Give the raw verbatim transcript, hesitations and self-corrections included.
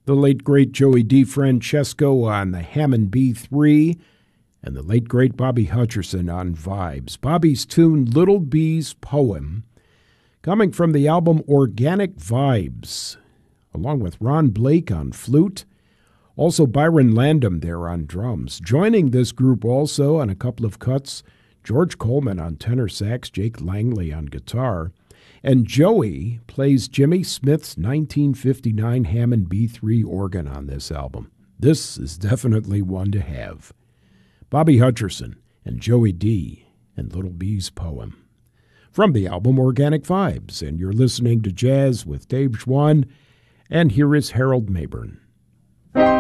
The late, great Joey DeFrancesco on the Hammond B three, and the late, great Bobby Hutcherson on vibes. Bobby's tune, Little Bee's Poem, coming from the album Organic Vibes, along with Ron Blake on flute, also Byron Landam there on drums. Joining this group also on a couple of cuts, George Coleman on tenor sax, Jake Langley on guitar, and Joey plays Jimmy Smith's nineteen fifty-nine Hammond B three organ on this album. This is definitely one to have. Bobby Hutcherson and Joey D and Little Bee's Poem from the album Organic Vibes. And you're listening to Jazz with Dave Schwann, and here is Harold Mabern.